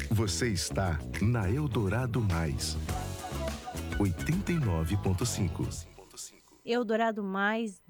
Você está na Eldorado Mais 89.5. Eldorado Mais,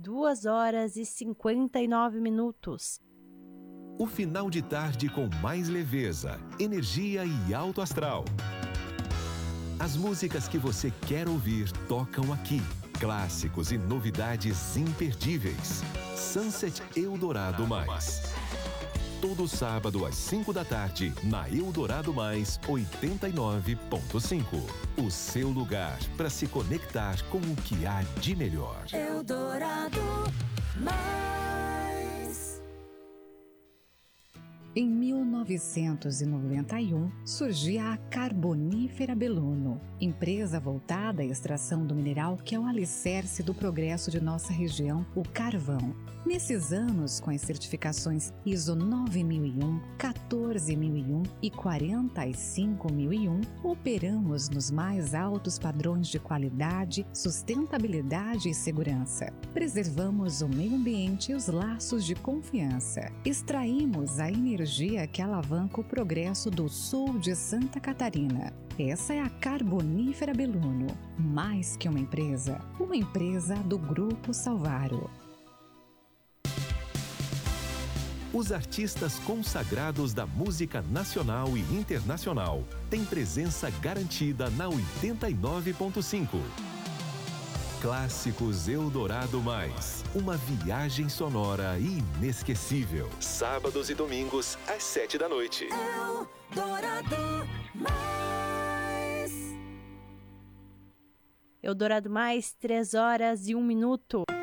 2h59. O final de tarde com mais leveza, energia e alto astral. As músicas que você quer ouvir tocam aqui. Clássicos e novidades imperdíveis. Sunset Eldorado Mais. Todo sábado às 5 da tarde, na Eldorado Mais 89.5. O seu lugar para se conectar com o que há de melhor. Eldorado Mais. Em 1991, surgia a Carbonífera Belluno, empresa voltada à extração do mineral que é o alicerce do progresso de nossa região, o carvão. Nesses anos, com as certificações ISO 9001, 14001 e 45001, operamos nos mais altos padrões de qualidade, sustentabilidade e segurança. Preservamos o meio ambiente e os laços de confiança. Extraímos a energia que alavanca o progresso do sul de Santa Catarina. Essa é a Carbonífera Belluno, mais que uma empresa do Grupo Salvaro. Os artistas consagrados da música nacional e internacional têm presença garantida na 89.5. Clássicos Eldorado Mais. Uma viagem sonora inesquecível. Sábados e domingos, às 7 da noite. Eldorado Mais. Eldorado Mais, 3h01.